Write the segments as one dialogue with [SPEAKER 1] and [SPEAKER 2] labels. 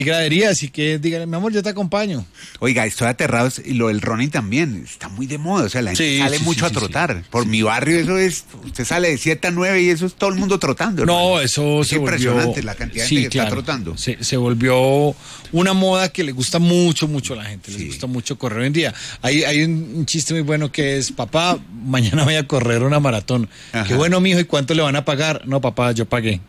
[SPEAKER 1] gradería, así que dígale, mi amor, yo te acompaño.
[SPEAKER 2] Oiga, estoy aterrado, y lo del running también, está muy de moda, o sea, la gente sale mucho a trotar. Por mi barrio eso es, usted sale de 7 a 9 y eso es todo el mundo trotando.
[SPEAKER 1] No, eso
[SPEAKER 2] es impresionante la cantidad de gente que está trotando.
[SPEAKER 1] Se volvió una moda que le gusta mucho a la gente, les gusta mucho correr hoy en día. Hay un chiste muy bueno que es, papá, mañana voy a correr una maratón. Ajá. Qué bueno, mijo, ¿y cuánto le van a pagar? No, papá, yo pagué.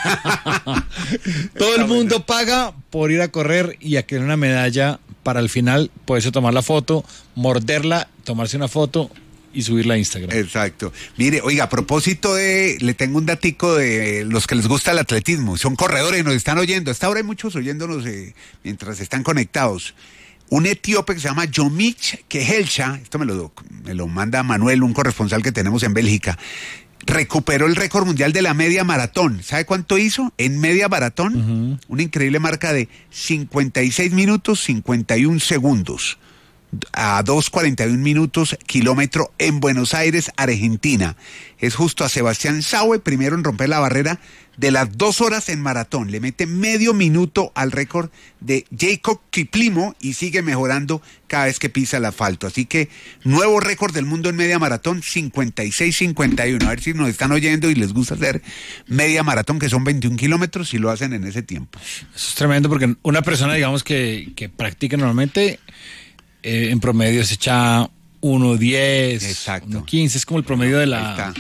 [SPEAKER 1] Todo el mundo paga por ir a correr y a querer una medalla para al final poderse tomar la foto, morderla, tomarse una foto y subirla a Instagram.
[SPEAKER 2] Exacto. Mire, oiga, a propósito le tengo un datico de los que les gusta el atletismo, son corredores y nos están oyendo. Hasta ahora hay muchos oyéndonos mientras están conectados. Un etíope que se llama Yomich Kehelcha, esto me lo manda Manuel, un corresponsal que tenemos en Bélgica, recuperó el récord mundial de la media maratón. ¿Sabe cuánto hizo en media maratón? Una increíble marca de 56 minutos 51 segundos a 2:41 minutos kilómetro en Buenos Aires, Argentina. Es justo a Sebastián Saue, primero en romper la barrera de las 2 horas en maratón. Le mete medio minuto al récord de Jacob Kiplimo y sigue mejorando cada vez que pisa el asfalto. Así que nuevo récord del mundo en media maratón, 56-51. A ver si nos están oyendo y les gusta hacer media maratón, que son 21 kilómetros, y lo hacen en ese tiempo.
[SPEAKER 1] Eso es tremendo, porque una persona, digamos, que practica normalmente, en promedio se echa 1:10, 1:15, es como el promedio de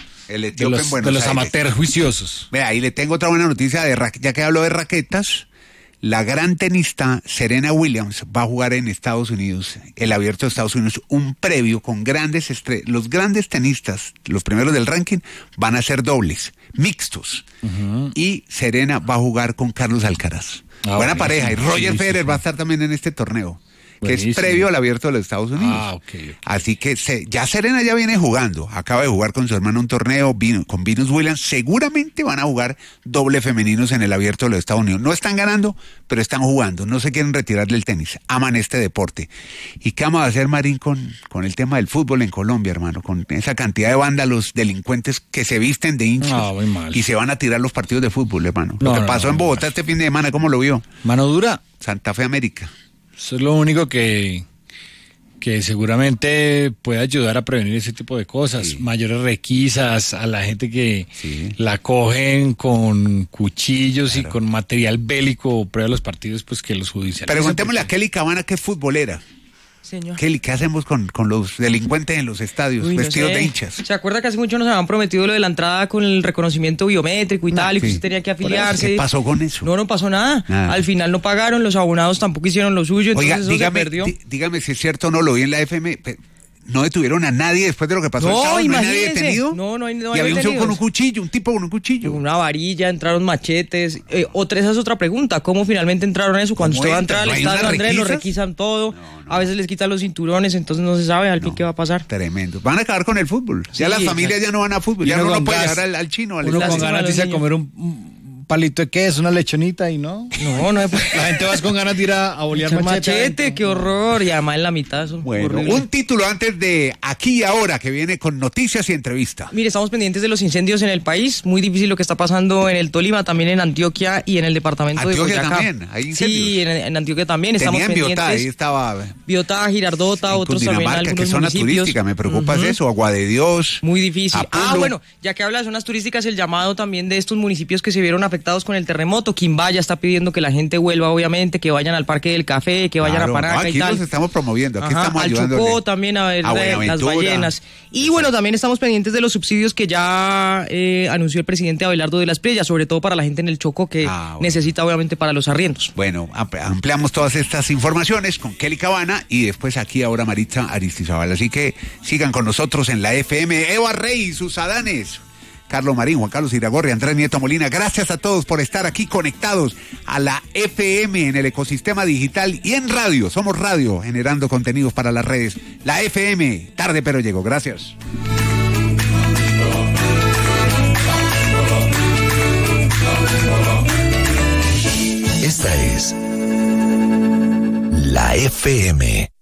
[SPEAKER 1] los amateurs juiciosos.
[SPEAKER 2] Vea, ahí le tengo otra buena noticia, ya que hablo de raquetas. La gran tenista Serena Williams va a jugar en Estados Unidos, el Abierto de Estados Unidos, un previo con grandes estrellas. Los grandes tenistas, los primeros del ranking, van a ser dobles, mixtos. Y Serena va a jugar con Carlos Alcaraz. Buena pareja. Y Roger Federer va a estar también en este torneo, que es previo al Abierto de los Estados Unidos. Así que ya Serena ya viene jugando, acaba de jugar con su hermano un torneo con Venus Williams. Seguramente van a jugar doble femeninos en el Abierto de los Estados Unidos. No están ganando, pero están jugando, no se quieren retirar del tenis, aman este deporte. ¿Y qué vamos a hacer, Marín, con el tema del fútbol en Colombia, hermano? Con esa cantidad de vándalos, delincuentes que se visten de hinchas y se van a tirar los partidos de fútbol, hermano. Lo que pasó en Bogotá este fin de semana, ¿cómo lo vio?
[SPEAKER 1] Mano dura.
[SPEAKER 2] Santa Fe América.
[SPEAKER 1] Eso es lo único que seguramente puede ayudar a prevenir ese tipo de cosas. Mayores requisas a la gente que la cogen con cuchillos y con material bélico previo a los partidos, pues que los judicializan.
[SPEAKER 2] Preguntémosle a Kelly Cabana, que es futbolera.
[SPEAKER 3] Señor.
[SPEAKER 2] Kelly, ¿qué hacemos con los delincuentes en los estadios, vestidos de hinchas?
[SPEAKER 3] ¿Se acuerda que hace mucho nos habían prometido lo de la entrada con el reconocimiento biométrico y tal, y que usted tenía que afiliarse?
[SPEAKER 2] ¿Qué pasó con eso?
[SPEAKER 3] No pasó nada. Al final no pagaron, los abonados tampoco hicieron lo suyo, entonces
[SPEAKER 2] Oiga,
[SPEAKER 3] eso se perdió.
[SPEAKER 2] Dígame si es cierto o no, lo vi en la FM... ¿No detuvieron a nadie después de lo que pasó?
[SPEAKER 3] No,
[SPEAKER 2] ¿No hay nadie detenido?
[SPEAKER 3] No hay
[SPEAKER 2] y había un tipo con un cuchillo.
[SPEAKER 3] Una varilla, entraron machetes. Esa es otra pregunta. ¿Cómo finalmente entraron eso? Cuando usted va a entrar al estadio, Andrés, lo requisan todo. A veces les quitan los cinturones, entonces no se sabe al fin qué va a pasar.
[SPEAKER 2] Tremendo. Van a acabar con el fútbol. Ya las familias ya no van a fútbol. Ya no puede llegar al chino.
[SPEAKER 1] Uno con ganas de comer un palito de queso, una lechonita y no. La gente va con ganas de ir a bolear
[SPEAKER 3] machete. Qué horror. Y además en la mitad eso.
[SPEAKER 2] Bueno, horrible. Un título antes de Aquí y Ahora, que viene con noticias y entrevistas.
[SPEAKER 3] Mire, estamos pendientes de los incendios en el país. Muy difícil lo que está pasando en el Tolima, también en Antioquia y en el departamento de Boyacá.
[SPEAKER 2] También, hay incendios.
[SPEAKER 3] Sí, en Antioquia también. Estamos pendientes.
[SPEAKER 2] Biotá, ahí estaba.
[SPEAKER 3] Biotá, Girardota, otros también, algunos
[SPEAKER 2] que zona
[SPEAKER 3] municipios.
[SPEAKER 2] Turística, me preocupa eso, Agua de Dios.
[SPEAKER 3] Muy difícil.
[SPEAKER 2] Apolo.
[SPEAKER 3] Bueno, ya que habla de zonas turísticas, el llamado también de estos municipios que se vieron afectados con el terremoto. Quimbaya está pidiendo que la gente vuelva, obviamente, que vayan al Parque del Café, que vayan a Panaca y tal.
[SPEAKER 2] Aquí los estamos promoviendo, aquí estamos ayudando.
[SPEAKER 3] Al Chocó también a ver las ballenas. Y bueno, también estamos pendientes de los subsidios que ya anunció el presidente Abelardo de las Priellas, sobre todo para la gente en el Chocó que necesita, obviamente, para los arriendos.
[SPEAKER 2] Bueno, ampliamos todas estas informaciones con Kelly Cabana y después Aquí Ahora Maritza Aristizábal. Así que sigan con nosotros en la FM. Eva Rey, sus Adanes, Carlos Marín, Juan Carlos Iragorri, Andrés Nieto Molina, gracias a todos por estar aquí conectados a la FM en el ecosistema digital y en radio. Somos radio, generando contenidos para las redes. La FM, tarde pero llegó. Gracias.
[SPEAKER 4] Esta es la FM.